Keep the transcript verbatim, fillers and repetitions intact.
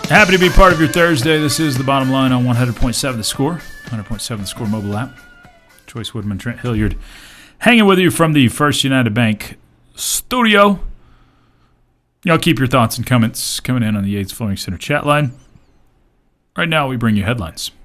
Happy to be part of your Thursday. This is The Bottom Line on one hundred point seven The Score, one hundred point seven The Score mobile app. Joyce Woodman, Trent Hilliard, hanging with you from the First United Bank studio. Y'all keep your thoughts and comments coming in on the Yates Flooring Center chat line. Right now, we bring you headlines.